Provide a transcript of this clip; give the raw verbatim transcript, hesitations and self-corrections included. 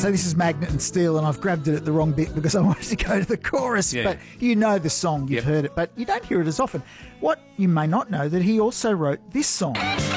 So this is Magnet and Steel, and I've grabbed it at the wrong bit because I wanted to go to the chorus. Yeah. But you know the song, you've Yep. heard it, but you don't hear it as often. What you may not know, that he also wrote this song.